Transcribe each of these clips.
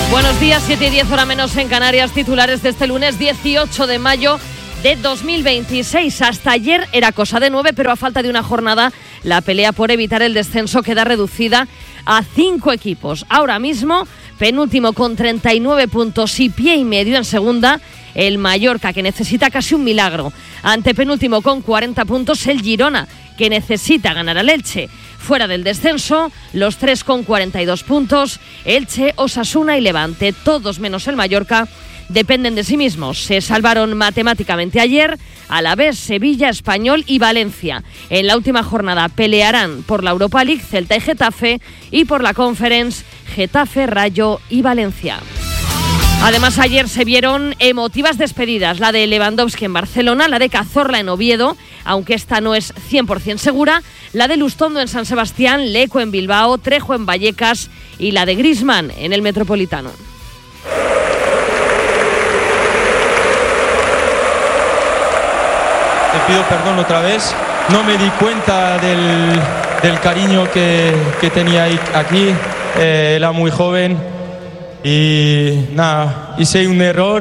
Buenos días, 7:10 hora menos en Canarias. Titulares de este lunes 18 de mayo de 2026. Hasta ayer era cosa de 9, pero a falta de una jornada, la pelea por evitar el descenso queda reducida a 5 equipos. Ahora mismo, penúltimo con 39 puntos y pie y medio en segunda, el Mallorca, que necesita casi un milagro. Antepenúltimo con 40 puntos, el Girona, que necesita ganar al Elche. Fuera del descenso, los 3 con 42 puntos, Elche, Osasuna y Levante, todos menos el Mallorca, dependen de sí mismos. Se salvaron matemáticamente ayer Alavés, Sevilla, Español y Valencia. En la última jornada pelearán por la Europa League Celta y Getafe, y por la Conference Getafe, Rayo y Valencia. Además, ayer se vieron emotivas despedidas, la de Lewandowski en Barcelona, la de Cazorla en Oviedo, aunque esta no es 100% segura, la de Lustondo en San Sebastián, Leco en Bilbao, Trejo en Vallecas y la de Griezmann en el Metropolitano. Te pido perdón otra vez, no me di cuenta del cariño que tenía aquí, era muy joven. Y nada, hice un error,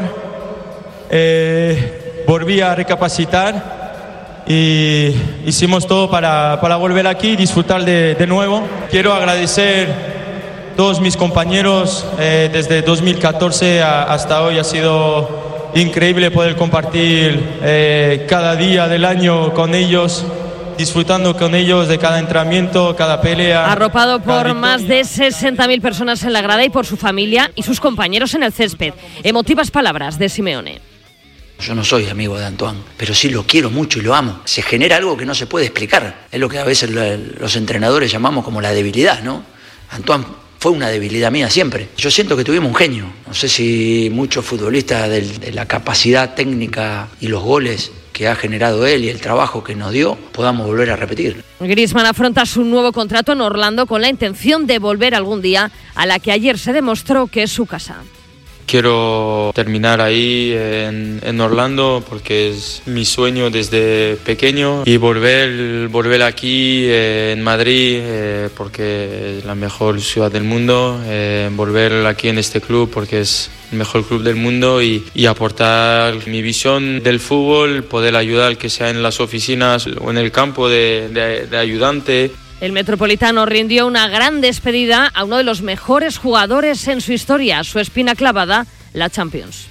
volví a recapacitar y hicimos todo para volver aquí y disfrutar de nuevo. Quiero agradecer a todos mis compañeros desde 2014 hasta hoy. Ha sido increíble poder compartir cada día del año con ellos, disfrutando con ellos de cada entrenamiento, cada pelea. Arropado por más de 60.000 personas en la grada y por su familia y sus compañeros en el césped. Emotivas palabras de Simeone. Yo no soy amigo de Antoine, pero sí lo quiero mucho y lo amo. Se genera algo que no se puede explicar. Es lo que a veces los entrenadores llamamos como la debilidad, ¿no? Antoine fue una debilidad mía siempre. Yo siento que tuvimos un genio. No sé si muchos futbolistas de la capacidad técnica y los goles que ha generado él y el trabajo que nos dio, podamos volver a repetir. Griezmann afronta su nuevo contrato en Orlando con la intención de volver algún día a la que ayer se demostró que es su casa. Quiero terminar ahí en Orlando porque es mi sueño desde pequeño, y volver aquí en Madrid porque es la mejor ciudad del mundo, volver aquí en este club porque es el mejor club del mundo y aportar mi visión del fútbol, poder ayudar, que sea en las oficinas o en el campo de ayudante. El Metropolitano rindió una gran despedida a uno de los mejores jugadores en su historia, su espina clavada, la Champions.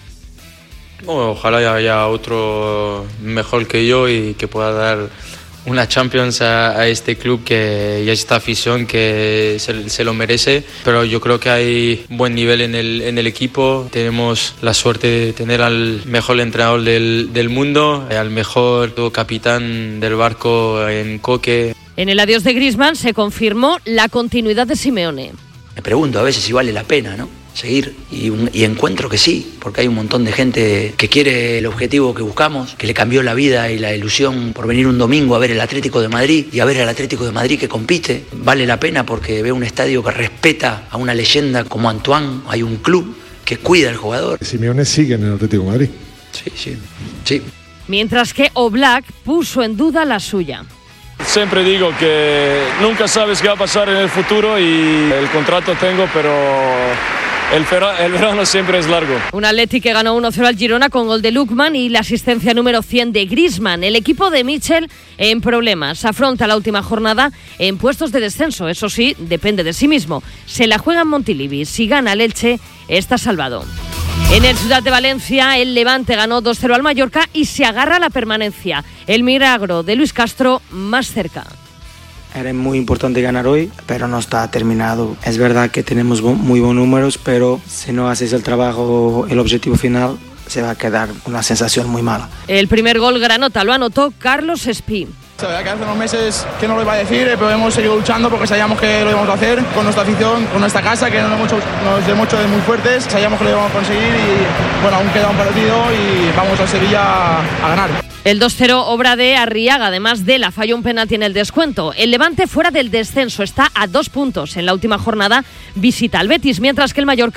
Ojalá haya otro mejor que yo y que pueda dar una Champions a este club y a esta afición que se lo merece. Pero yo creo que hay buen nivel en el equipo. Tenemos la suerte de tener al mejor entrenador del mundo, al mejor capitán del barco en Coque. En el adiós de Griezmann se confirmó la continuidad de Simeone. Me pregunto a veces si vale la pena, ¿no?, seguir, y encuentro que sí, porque hay un montón de gente que quiere el objetivo que buscamos, que le cambió la vida y la ilusión por venir un domingo a ver el Atlético de Madrid y a ver al Atlético de Madrid que compite. Vale la pena porque veo un estadio que respeta a una leyenda como Antoine, hay un club que cuida al jugador. Simeone sigue en el Atlético de Madrid. Sí. Mientras que Oblak puso en duda la suya. Siempre digo que nunca sabes qué va a pasar en el futuro y el contrato tengo, pero el verano siempre es largo. Un Atleti que ganó 1-0 al Girona con gol de Lookman y la asistencia número 100 de Griezmann. El equipo de Michel en problemas. Afronta la última jornada en puestos de descenso. Eso sí, depende de sí mismo. Se la juega en Montilivi. Si gana el Elche, está salvado. En el Ciudad de Valencia, el Levante ganó 2-0 al Mallorca y se agarra a la permanencia. El milagro de Luis Castro más cerca. Era muy importante ganar hoy, pero no está terminado. Es verdad que tenemos muy buenos números, pero si no haces el trabajo, el objetivo final, se va a quedar una sensación muy mala. El primer gol granota lo anotó Carlos Espí. Sabía que hace unos meses que no lo iba a decir, pero hemos seguido luchando porque sabíamos que lo íbamos a hacer con nuestra afición, con nuestra casa, que nos demuestra de muy fuertes. Sabíamos que lo íbamos a conseguir y bueno, aún queda un partido y vamos a Sevilla a ganar. El 2-0 obra de Arriaga, además de la falló un penalti en el descuento. El Levante fuera del descenso, está a 2 puntos. En la última jornada visita al Betis, mientras que el Mallorca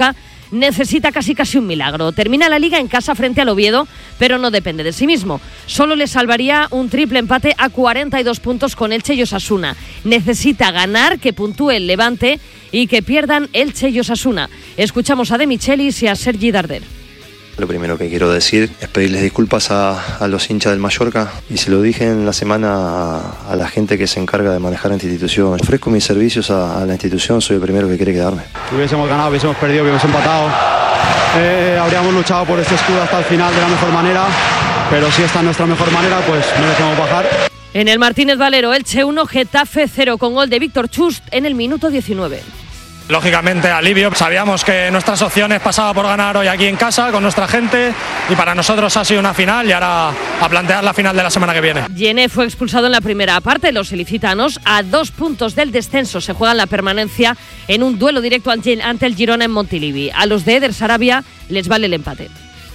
necesita casi un milagro. Termina la Liga en casa frente al Oviedo, pero no depende de sí mismo. Solo le salvaría un triple empate a 42 puntos con Elche y Osasuna. Necesita ganar, que puntúe el Levante y que pierdan Elche y Osasuna. Escuchamos a De Michelis y a Sergi Darder. Lo primero que quiero decir es pedirles disculpas a los hinchas del Mallorca, y se lo dije en la semana a la gente que se encarga de manejar esta institución. Ofrezco mis servicios a la institución, soy el primero que quiere quedarme. Si hubiésemos ganado, hubiésemos perdido, hubiésemos empatado, habríamos luchado por este escudo hasta el final de la mejor manera, pero si esta es nuestra mejor manera, pues merecemos bajar. En el Martínez Valero, Elche 1, Getafe 0, con gol de Víctor Chust en el minuto 19. Lógicamente alivio, sabíamos que nuestras opciones pasaban por ganar hoy aquí en casa con nuestra gente, y para nosotros ha sido una final, y ahora a plantear la final de la semana que viene. Yené fue expulsado en la primera parte. Los ilicitanos, a 2 puntos del descenso, se juegan la permanencia en un duelo directo ante el Girona en Montilivi. A los de Eder Sarabia les vale el empate.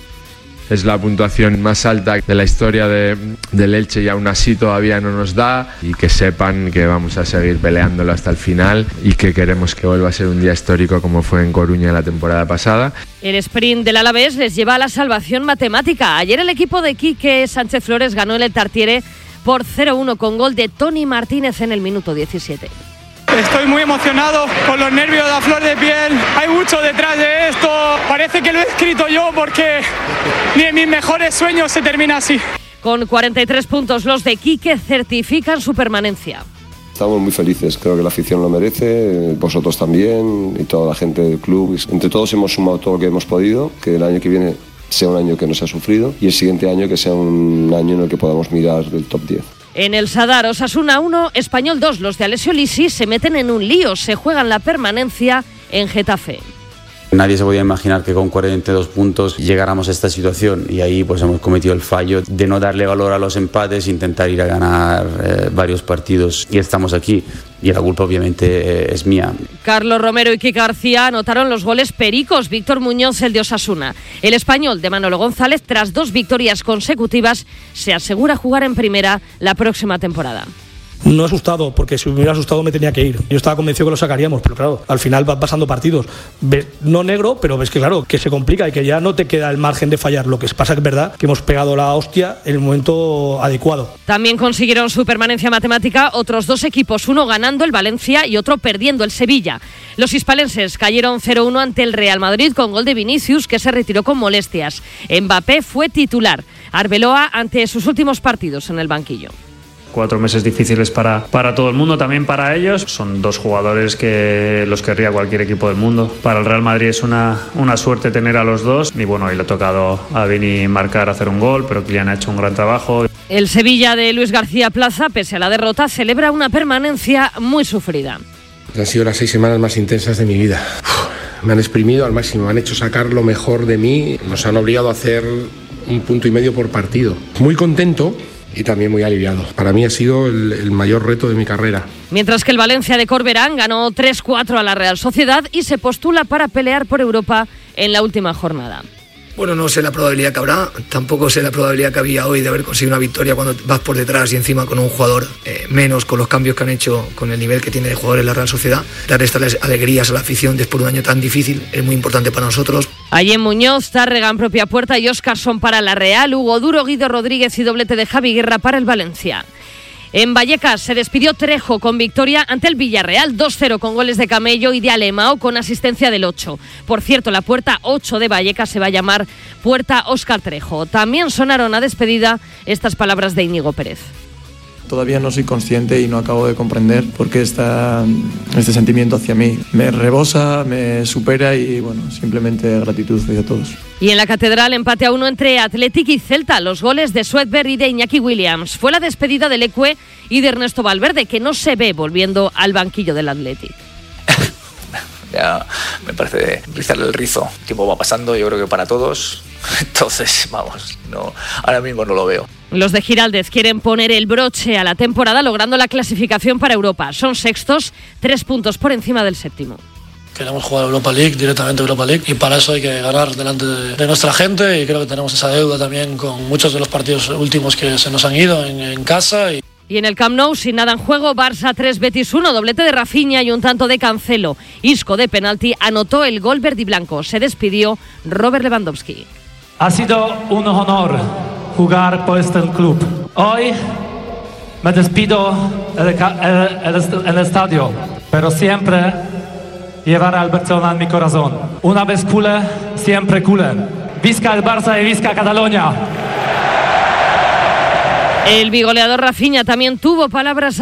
Es la puntuación más alta de la historia del Elche y aún así todavía no nos da, y que sepan que vamos a seguir peleándolo hasta el final y que queremos que vuelva a ser un día histórico como fue en Coruña la temporada pasada. El sprint del Alavés les lleva a la salvación matemática. Ayer el equipo de Quique Sánchez Flores ganó en el Tartiere por 0-1 con gol de Toni Martínez en el minuto 17. Estoy muy emocionado, con los nervios a flor de piel. Hay mucho detrás de esto. Parece que lo he escrito yo, porque ni en mis mejores sueños se termina así. Con 43 puntos, los de Quique certifican su permanencia. Estamos muy felices, creo que la afición lo merece, vosotros también y toda la gente del club. Entre todos hemos sumado todo lo que hemos podido, que el año que viene sea un año que no se ha sufrido y el siguiente año que sea un año en el que podamos mirar el top 10. En el Sadar, Osasuna 1, Español 2. Los de Alessio Lisi se meten en un lío, se juegan la permanencia en Getafe. Nadie se podía imaginar que con 42 puntos llegáramos a esta situación, y ahí pues hemos cometido el fallo de no darle valor a los empates, intentar ir a ganar varios partidos, y estamos aquí, y la culpa obviamente es mía. Carlos Romero y Kike García anotaron los goles pericos. Víctor Muñoz el de Osasuna. El Español de Manolo González, tras 2 victorias consecutivas, se asegura jugar en primera la próxima temporada. No he asustado, porque si me hubiera asustado me tenía que ir. Yo estaba convencido que lo sacaríamos, pero claro, al final van pasando partidos. No negro, pero ves que claro, que se complica y que ya no te queda el margen de fallar. Lo que pasa es verdad que hemos pegado la hostia en el momento adecuado. También consiguieron su permanencia matemática otros 2 equipos, uno ganando, el Valencia, y otro perdiendo, el Sevilla. Los hispalenses cayeron 0-1 ante el Real Madrid con gol de Vinicius, que se retiró con molestias. Mbappé fue titular. Arbeloa ante sus últimos partidos en el banquillo. 4 meses difíciles para todo el mundo, también para ellos. Son 2 jugadores que los querría cualquier equipo del mundo. Para el Real Madrid es una suerte tener a los 2. Y bueno, hoy le ha tocado a Vini marcar, hacer un gol, pero Kylian ha hecho un gran trabajo. El Sevilla de Luis García Plaza, pese a la derrota, celebra una permanencia muy sufrida. Han sido las 6 semanas más intensas de mi vida. Me han exprimido al máximo, me han hecho sacar lo mejor de mí. Nos han obligado a hacer 1,5 puntos por partido. Muy contento y también muy aliviado. Para mí ha sido el mayor reto de mi carrera. Mientras que el Valencia de Corberán ganó 3-4 a la Real Sociedad y se postula para pelear por Europa en la última jornada. Bueno, no sé la probabilidad que habrá, tampoco sé la probabilidad que había hoy de haber conseguido una victoria cuando vas por detrás y encima con un jugador menos, con los cambios que han hecho, con el nivel que tiene de jugadores la Real Sociedad. Dar estas alegrías a la afición después de un año tan difícil es muy importante para nosotros. Allí en Muñoz, Tárrega en propia puerta y Óscarson para la Real, Hugo Duro, Guido Rodríguez y doblete de Javi Guerra para el Valencia. En Vallecas se despidió Trejo con victoria ante el Villarreal 2-0 con goles de Camello y de Alemao con asistencia del 8. Por cierto, la puerta 8 de Vallecas se va a llamar Puerta Óscar Trejo. También sonaron a despedida estas palabras de Íñigo Pérez. Todavía no soy consciente y no acabo de comprender por qué está este sentimiento hacia mí. Me rebosa, me supera y bueno, simplemente gratitud hacia todos. Y en la Catedral, empate a 1 entre Athletic y Celta. Los goles de Swedberg y de Iñaki Williams. Fue la despedida del Ecue y de Ernesto Valverde, que no se ve volviendo al banquillo del Athletic. Ya me parece rizarle el rizo. El tiempo va pasando, yo creo que para todos. Entonces, vamos, no, ahora mismo no lo veo. Los de Giraldez quieren poner el broche a la temporada logrando la clasificación para Europa. Son sextos, 3 puntos por encima del séptimo. Queremos jugar Europa League, directamente Europa League, y para eso hay que ganar delante de nuestra gente, y creo que tenemos esa deuda también con muchos de los partidos últimos que se nos han ido en casa. Y en el Camp Nou, sin nada en juego, Barça 3, Betis 1, doblete de Rafinha y un tanto de Cancelo. Isco de penalti anotó el gol verdiblanco. Se despidió Robert Lewandowski. Ha sido un honor jugar por este club. Hoy me despido en el estadio, pero siempre llevaré al Barcelona en mi corazón. Una vez culé, siempre culé. Visca el Barça y visca Cataluña. El bigoleador Rafinha también tuvo palabras